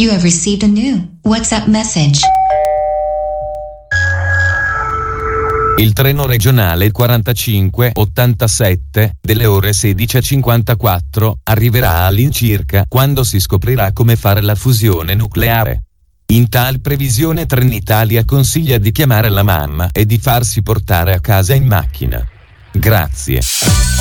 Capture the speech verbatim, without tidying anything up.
You have received a new WhatsApp message. Il treno regionale quarantacinque ottantasette delle ore sedici e cinquantaquattro arriverà all'incirca quando si scoprirà come fare la fusione nucleare. In tal previsione Trenitalia consiglia di chiamare la mamma e di farsi portare a casa in macchina. Grazie.